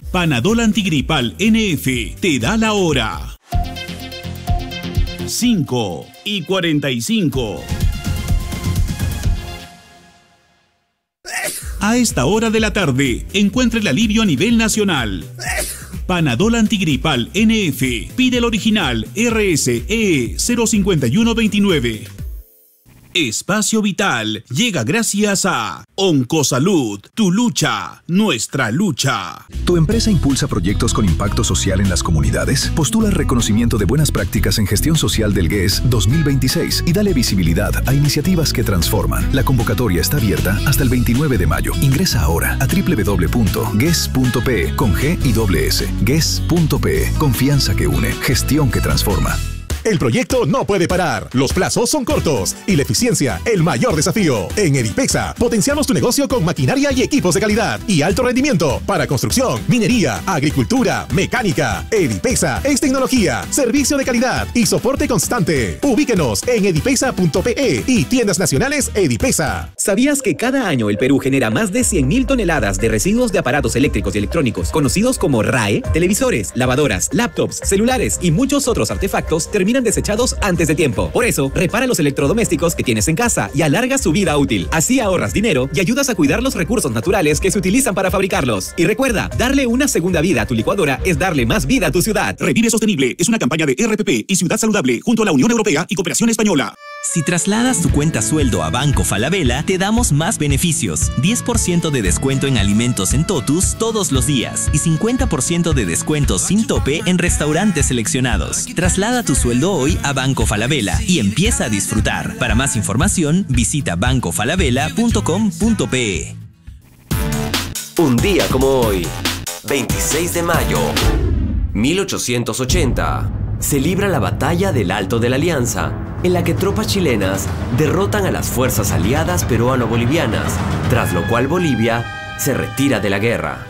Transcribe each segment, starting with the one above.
Panadol Antigripal NF te da la hora. 5:45. A esta hora de la tarde, encuentre el alivio a nivel nacional. Panadol Antigripal NF. Pide el original RSE 05129. Espacio Vital llega gracias a Oncosalud, tu lucha, nuestra lucha. ¿Tu empresa impulsa proyectos con impacto social en las comunidades? Postula el reconocimiento de buenas prácticas en gestión social del GES 2026 y dale visibilidad a iniciativas que transforman. La convocatoria está abierta hasta el 29 de mayo. Ingresa ahora a www.ges.pe con G y doble S. GES.pe. Confianza que une. Gestión que transforma. El proyecto no puede parar, los plazos son cortos y la eficiencia el mayor desafío. En Edipexa potenciamos tu negocio con maquinaria y equipos de calidad y alto rendimiento para construcción, minería, agricultura, mecánica. Edipexa es tecnología, servicio de calidad y soporte constante. Ubíquenos en edipexa.pe y tiendas nacionales Edipexa. ¿Sabías que cada año el Perú genera más de 100.000 toneladas de residuos de aparatos eléctricos y electrónicos conocidos como RAE? Televisores, lavadoras, laptops, celulares y muchos otros artefactos terminan desechados antes de tiempo. Por eso, repara los electrodomésticos que tienes en casa y alarga su vida útil. Así ahorras dinero y ayudas a cuidar los recursos naturales que se utilizan para fabricarlos. Y recuerda, darle una segunda vida a tu licuadora es darle más vida a tu ciudad. Revive Sostenible es una campaña de RPP y Ciudad Saludable junto a la Unión Europea y Cooperación Española. Si trasladas tu cuenta sueldo a Banco Falabella, te damos más beneficios. 10% de descuento en alimentos en Totus todos los días y 50% de descuento sin tope en restaurantes seleccionados. Traslada tu sueldo hoy a Banco Falabella y empieza a disfrutar. Para más información, visita bancofalabella.com.pe. Un día como hoy, 26 de mayo, 1880, se libra la batalla del Alto de la Alianza, en la que tropas chilenas derrotan a las fuerzas aliadas peruano-bolivianas, tras lo cual Bolivia se retira de la guerra.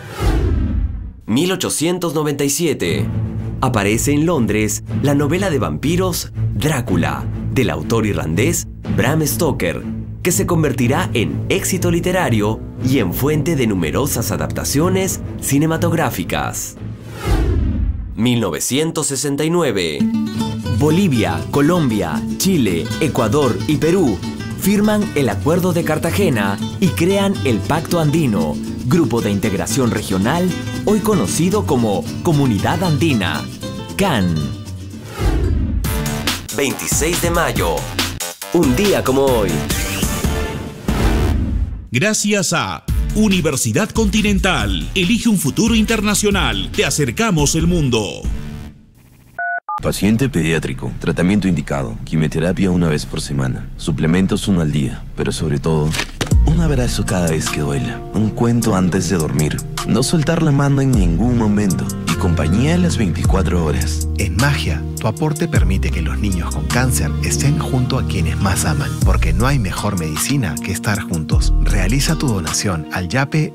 1897. Aparece en Londres la novela de vampiros Drácula, del autor irlandés Bram Stoker, que se convertirá en éxito literario y en fuente de numerosas adaptaciones cinematográficas. 1969. Bolivia, Colombia, Chile, Ecuador y Perú firman el Acuerdo de Cartagena y crean el Pacto Andino, grupo de integración regional hoy conocido como Comunidad Andina, CAN. 26 de mayo, un día como hoy. Gracias a Universidad Continental. Elige un futuro internacional. Te acercamos el mundo. Paciente pediátrico, tratamiento indicado, quimioterapia una vez por semana, suplementos uno al día, pero sobre todo, un abrazo cada vez que duela, un cuento antes de dormir, no soltar la mano en ningún momento y compañía en las 24 horas. En Magia, tu aporte permite que los niños con cáncer estén junto a quienes más aman, porque no hay mejor medicina que estar juntos. Realiza tu donación al YAPE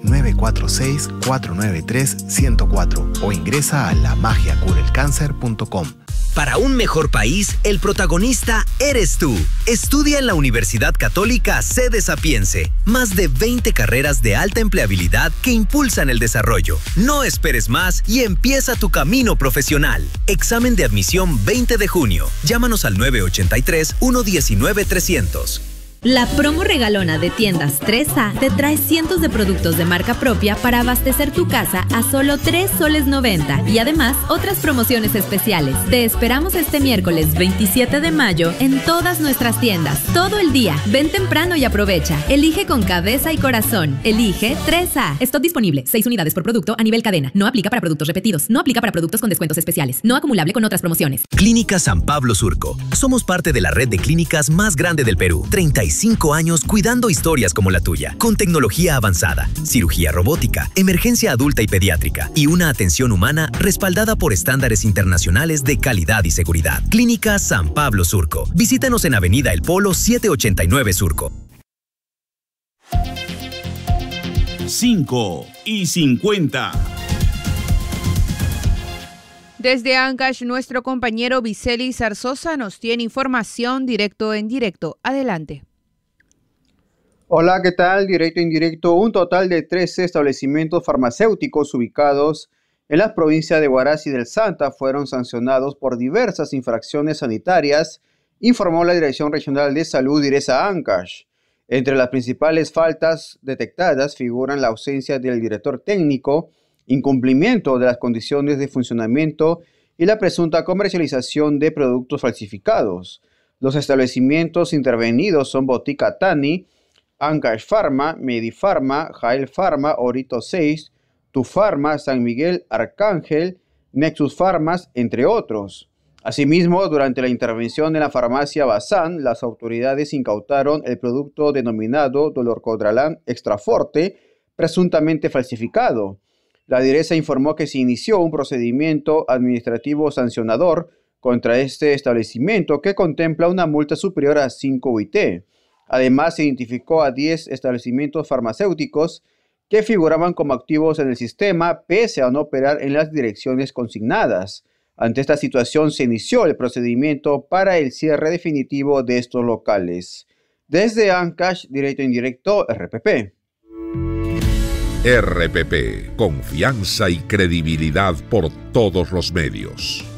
946-493-104 o ingresa a lamagiacurelcáncer.com. Para un mejor país, el protagonista eres tú. Estudia en la Universidad Católica Sede Sapiense. Más de 20 carreras de alta empleabilidad que impulsan el desarrollo. No esperes más y empieza tu camino profesional. Examen de admisión 20 de junio. Llámanos al 983-119-300. La promo regalona de Tiendas 3A te trae cientos de productos de marca propia para abastecer tu casa a solo 3,90 soles y además otras promociones especiales. Te esperamos este miércoles 27 de mayo en todas nuestras tiendas, todo el día. Ven temprano y aprovecha. Elige con cabeza y corazón. Elige 3A. Stock disponible, 6 unidades por producto a nivel cadena. No aplica para productos repetidos. No aplica para productos con descuentos especiales. No acumulable con otras promociones. Clínica San Pablo Surco. Somos parte de la red de clínicas más grande del Perú. 35 años cuidando historias como la tuya, con tecnología avanzada, cirugía robótica, emergencia adulta y pediátrica y una atención humana respaldada por estándares internacionales de calidad y seguridad. Clínica San Pablo Surco. Visítanos en Avenida El Polo 789 Surco. 5:50. Desde Ancash, nuestro compañero Viceli Zarzosa nos tiene información directo en directo. Adelante. Hola, ¿qué tal? Directo en directo, un total de 13 establecimientos farmacéuticos ubicados en las provincias de Huaraz y del Santa fueron sancionados por diversas infracciones sanitarias, informó la Dirección Regional de Salud Direza Ancash. Entre las principales faltas detectadas figuran la ausencia del director técnico, incumplimiento de las condiciones de funcionamiento y la presunta comercialización de productos falsificados. Los establecimientos intervenidos son Botica Tani, Ancash Pharma, Medifarma, Jael Pharma, Orito 6, Tu Pharma, San Miguel Arcángel, Nexus Pharmas, entre otros. Asimismo, durante la intervención en la farmacia Bazán, las autoridades incautaron el producto denominado Dolorcodralán Extraforte, presuntamente falsificado. La Direza informó que se inició un procedimiento administrativo sancionador contra este establecimiento que contempla una multa superior a 5 UIT. Además, se identificó a 10 establecimientos farmacéuticos que figuraban como activos en el sistema pese a no operar en las direcciones consignadas. Ante esta situación se inició el procedimiento para el cierre definitivo de estos locales. Desde Ancash, directo e indirecto, RPP. RPP, confianza y credibilidad por todos los medios.